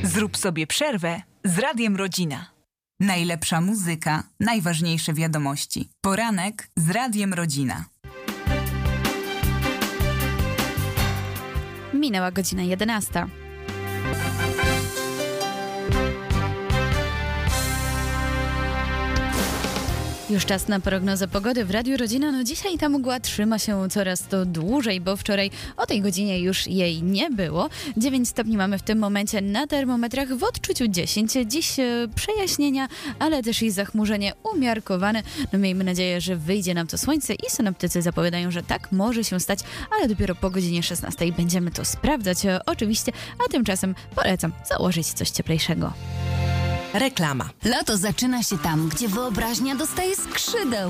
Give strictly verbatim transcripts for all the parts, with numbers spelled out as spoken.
Zrób sobie przerwę z Radiem Rodzina. Najlepsza muzyka, najważniejsze wiadomości. Poranek z Radiem Rodzina. Minęła godzina jedenasta. Już czas na prognozę pogody w Radiu Rodzina. No dzisiaj ta mgła trzyma się coraz to dłużej, bo wczoraj o tej godzinie już jej nie było. dziewięć stopni mamy w tym momencie na termometrach, w odczuciu dziesięć. Dziś e, przejaśnienia, ale też i zachmurzenie umiarkowane. No miejmy nadzieję, że wyjdzie nam to słońce i synoptycy zapowiadają, że tak może się stać, ale dopiero po godzinie szesnastej będziemy to sprawdzać e, oczywiście, a tymczasem polecam założyć coś cieplejszego. Reklama. Lato zaczyna się tam, gdzie wyobraźnia dostaje skrzydeł.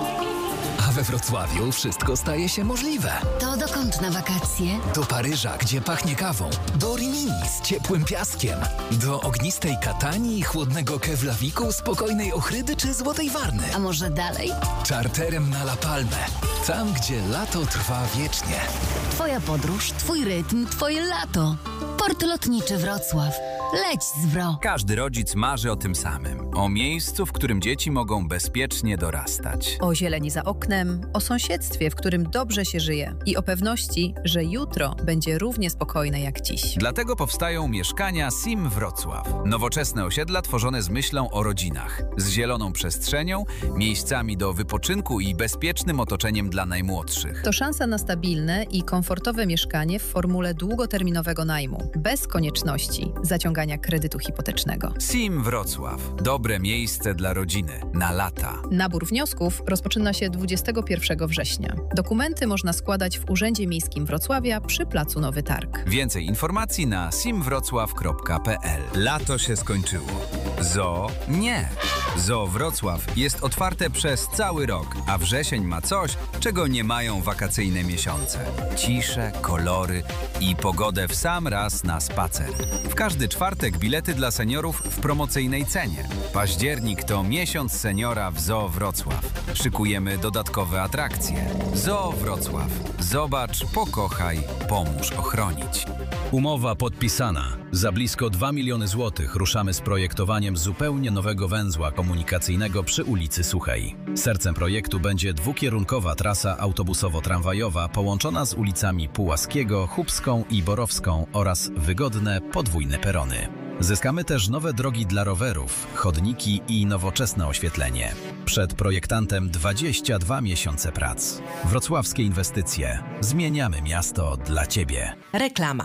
A we Wrocławiu wszystko staje się możliwe. To dokąd na wakacje? Do Paryża, gdzie pachnie kawą. Do Rimini z ciepłym piaskiem. Do ognistej Katanii i chłodnego Keflaviku, spokojnej Ochrydy czy Złotej Warny. A może dalej? Czarterem na La Palmę. Tam, gdzie lato trwa wiecznie. Twoja podróż, twój rytm, twoje lato. Port Lotniczy Wrocław. Leć z Wro. Każdy rodzic marzy o tym samym. O miejscu, w którym dzieci mogą bezpiecznie dorastać. O zieleni za oknem, o sąsiedztwie, w którym dobrze się żyje i o pewności, że jutro będzie równie spokojne jak dziś. Dlatego powstają mieszkania Sim Wrocław. Nowoczesne osiedla tworzone z myślą o rodzinach. Z zieloną przestrzenią, miejscami do wypoczynku i bezpiecznym otoczeniem dla najmłodszych. To szansa na stabilne i komfortowe mieszkanie w formule długoterminowego najmu, bez konieczności zaciągania kredytu hipotecznego. Sim Wrocław. Dobre miejsce dla rodziny. Na lata. Nabór wniosków rozpoczyna się dwudziestego pierwszego września. Dokumenty można składać w Urzędzie Miejskim Wrocławia przy Placu Nowy Targ. Więcej informacji na simwrocław kropka p l. Lato się skończyło. Zoo nie. Zoo Wrocław jest otwarte przez cały rok, a wrzesień ma coś, czego nie mają wakacyjne miesiące. Ciszę, kolory i pogodę w sam raz na spacer. W każdy czwartek bilety dla seniorów w promocyjnej cenie. Październik to miesiąc seniora w Zoo Wrocław. Szykujemy dodatkowe atrakcje. Zoo Wrocław. Zobacz, pokochaj, pomóż ochronić. Umowa podpisana. Za blisko dwa miliony złotych ruszamy z projektowaniem zupełnie nowego węzła komunikacyjnego przy ulicy Suchej. Sercem projektu będzie dwukierunkowa trasa autobusowo-tramwajowa połączona z ulicami Pułaskiego, Chubską i Borowską oraz wygodne podwójne perony. Zyskamy też nowe drogi dla rowerów, chodniki i nowoczesne oświetlenie. Przed projektantem dwadzieścia dwa miesiące prac. Wrocławskie inwestycje. Zmieniamy miasto dla Ciebie. Reklama.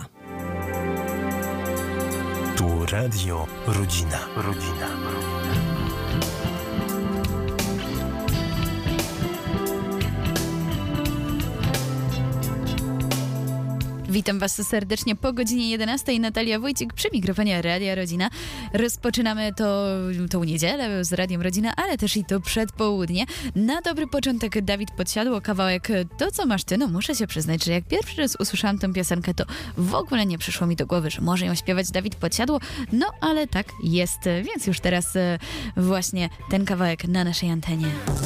Tu Radio Rodzina. Rodzina. Witam Was serdecznie po godzinie jedenastej. Natalia Wójcik przy mikrofonie Radia Rodzina. Rozpoczynamy to tą niedzielę z Radiem Rodzina, ale też i to przedpołudnie. Na dobry początek Dawid Podsiadło, kawałek To, co masz ty. No muszę się przyznać, że jak pierwszy raz usłyszałam tę piosenkę, to w ogóle nie przyszło mi do głowy, że może ją śpiewać Dawid Podsiadło. No ale tak jest, więc już teraz właśnie ten kawałek na naszej antenie.